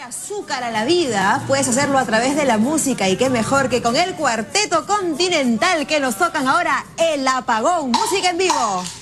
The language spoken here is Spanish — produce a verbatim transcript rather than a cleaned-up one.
azúcar a la vida, puedes hacerlo a través de la música, y qué mejor que con el Cuarteto Continental, que nos tocan ahora El Apagón. Música en vivo.